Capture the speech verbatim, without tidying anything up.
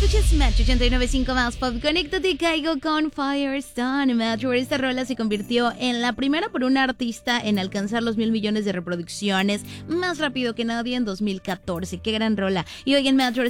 Escuchas Metro ochenta y nueve punto cinco más pop. Conéctate y caigo con Firestone. Metro, esta rola se convirtió en la primera por un artista en alcanzar los mil millones de reproducciones más rápido que nadie en dos mil catorce. Qué gran rola. Y hoy en Metro